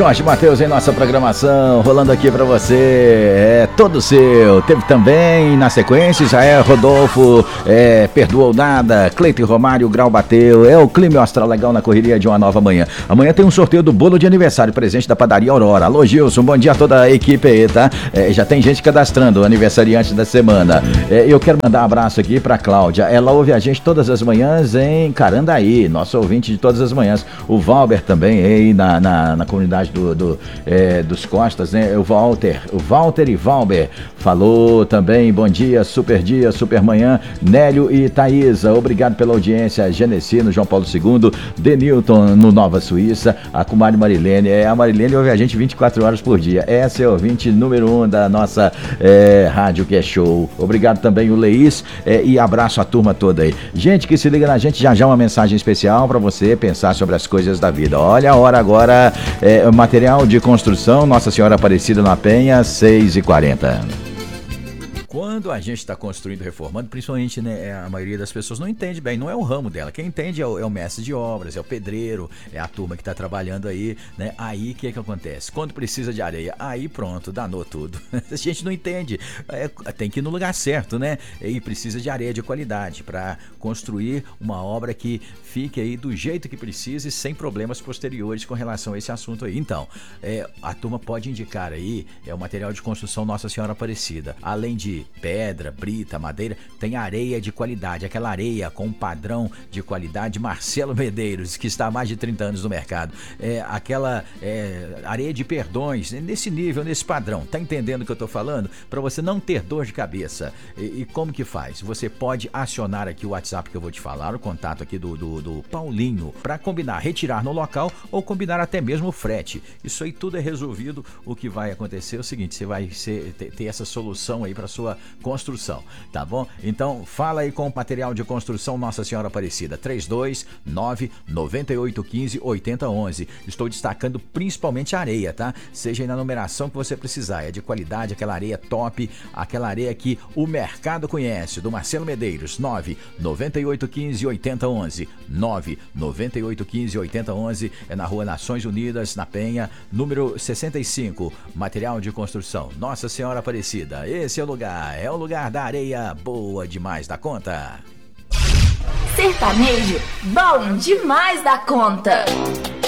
Jorge Mateus em nossa programação, rolando aqui pra você, é todo seu. Teve também, na sequência, Israel Rodolfo, perdoou nada, Cleiton Romário, Grau bateu, é o clima astral legal na correria de uma nova manhã. Amanhã tem um sorteio do bolo de aniversário, presente da padaria Aurora. Alô Gilson, bom dia a toda a equipe aí, tá? Já tem gente cadastrando o aniversariante da semana. Eu quero mandar um abraço aqui pra Cláudia, ela ouve a gente todas as manhãs em Carandaí, nosso ouvinte de todas as manhãs. O Valber também aí na comunidade dos Costas, né? O Walter e Valber falou também, bom dia, super manhã, Nélio e Thaísa, obrigado pela audiência, Genesi no João Paulo II, Denilton no Nova Suíça, a comadre Marilene, a Marilene ouve a gente 24 horas por dia, essa é o ouvinte número 1 da nossa rádio que é show, obrigado também o Leís, e abraço a turma toda aí, gente que se liga na gente, já uma mensagem especial para você pensar sobre as coisas da vida. Olha a hora agora, material de construção, Nossa Senhora Aparecida na Penha, 6h40. Quando a gente está construindo, reformando, principalmente, né, a maioria das pessoas não entende bem, não é o ramo dela. Quem entende é o mestre de obras, é o pedreiro, é a turma que está trabalhando aí, né? Aí o que acontece? Quando precisa de areia, aí pronto, danou tudo. A gente não entende, tem que ir no lugar certo, né? E precisa de areia de qualidade para construir uma obra que fique aí do jeito que precisa e sem problemas posteriores com relação a esse assunto aí. Então, a turma pode indicar aí, o material de construção Nossa Senhora Aparecida, além de pedra, brita, madeira, tem areia de qualidade, aquela areia com um padrão de qualidade Marcelo Medeiros, que está há mais de 30 anos no mercado, aquela areia de Perdões, nesse nível, nesse padrão, tá entendendo o que eu tô falando? Para você não ter dor de cabeça. E como que faz? Você pode acionar aqui o WhatsApp que eu vou te falar, o contato aqui do Paulinho, para combinar, retirar no local ou combinar até mesmo o frete. Isso aí tudo é resolvido. O que vai acontecer é o seguinte, você vai ter essa solução aí para sua construção, tá bom? Então fala aí com o material de construção Nossa Senhora Aparecida, 329-9815-8011. Estou destacando principalmente a areia, tá? Seja aí na numeração que você precisar, é de qualidade, aquela areia top, aquela areia que o mercado conhece, do Marcelo Medeiros, 99815-8011, 99815-8011, é na Rua Nações Unidas, na Penha, número 65, material de construção Nossa Senhora Aparecida. Esse é o lugar da areia boa demais da conta. Sertanejo bom demais da conta.